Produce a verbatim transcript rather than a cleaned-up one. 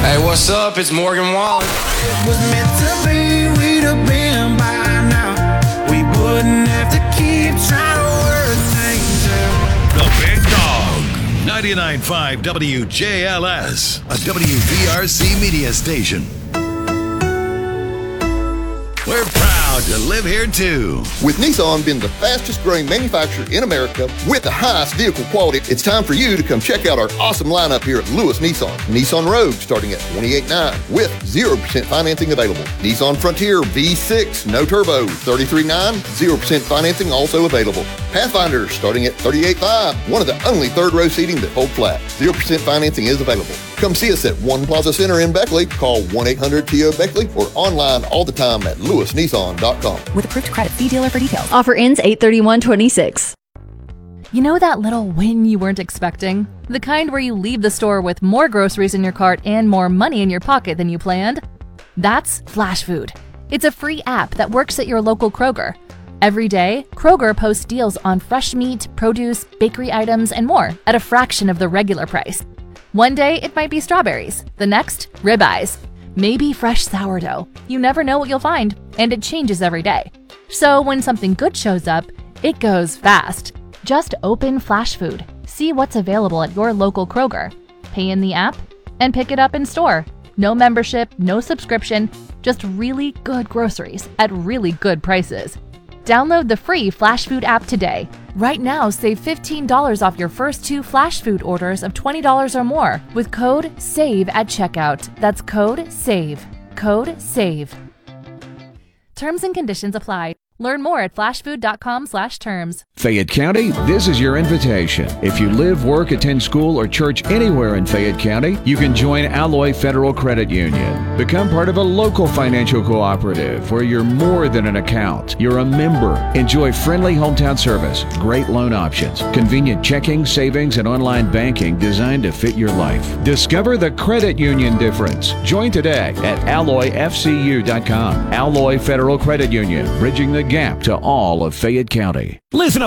Hey, what's up? It's Morgan Wallen. It was meant to be, we'd have been by now. We wouldn't have to keep trying to work things out. The Big Dog, ninety-nine point five W J L S, a W V R C media station. We're proud to live here too. With Nissan being the fastest growing manufacturer in America with the highest vehicle quality, it's time for you to come check out our awesome lineup here at Lewis Nissan. Nissan Rogue starting at twenty-eight nine with zero percent financing available. Nissan Frontier V six, no turbo, thirty-three nine, zero percent financing also available. Pathfinder starting at thirty-eight five, one of the only third row seating that fold flat. zero percent financing is available. Come see us at One Plaza Center in Beckley. Call one eight hundred T O Beckley or online all the time at lewis nissan dot com. With approved credit, see dealer for details. Offer ends eight thirty-one twenty-six. You know that little win you weren't expecting? The kind where you leave the store with more groceries in your cart and more money in your pocket than you planned? That's Flash Food. It's a free app that works at your local Kroger. Every day, Kroger posts deals on fresh meat, produce, bakery items, and more at a fraction of the regular price. One day, it might be strawberries. The next, ribeyes. Maybe fresh sourdough. You never know what you'll find, and it changes every day. So when something good shows up, it goes fast. Just open Flash Food, see what's available at your local Kroger, pay in the app, and pick it up in store. No membership, no subscription, just really good groceries at really good prices. Download the free Flash Food app today. Right now, save fifteen dollars off your first two Flash Food orders of twenty dollars or more with code SAVE at checkout. That's code SAVE. Code SAVE. Terms and conditions apply. Learn more at flashfood.com slash terms. Fayette County, this is your invitation. If you live, work, attend school, or church anywhere in Fayette County, you can join Alloy Federal Credit Union. Become part of a local financial cooperative where you're more than an account. You're a member. Enjoy friendly hometown service, great loan options, convenient checking, savings, and online banking designed to fit your life. Discover the credit union difference. Join today at alloy f c u dot com. Alloy Federal Credit Union, bridging the gap to all of Fayette County. Listen up.